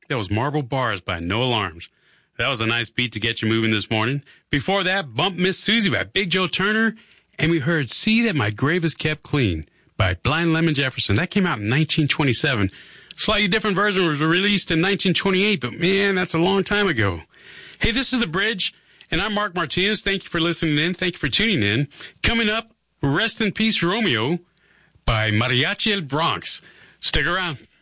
That was Marble Bars by No Alarms. That was a nice beat to get you moving this morning. Before that, Bump Miss Susie by Big Joe Turner. And we heard See That My Grave Is Kept Clean by Blind Lemon Jefferson. That came out in 1927. Slightly different version was released in 1928, but man, that's a long time ago. Hey, this is The Bridge, and I'm Mark Martinez. Thank you for listening in. Thank you for tuning in. Coming up, Rest in Peace Romeo by Mariachi El Bronx. Stick around.